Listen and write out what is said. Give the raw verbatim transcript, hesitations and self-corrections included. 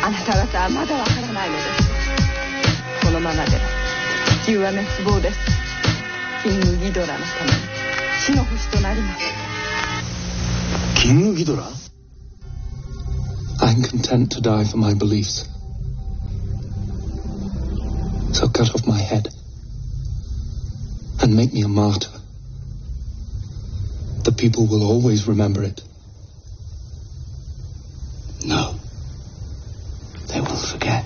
あなた方はまだわからないのです。このままでは地球は滅亡です。キングギドラのために死の星となります。 キングギドラ？ I'm content to die for my beliefs. So cut off my head and make me a martyr. The people will always remember it.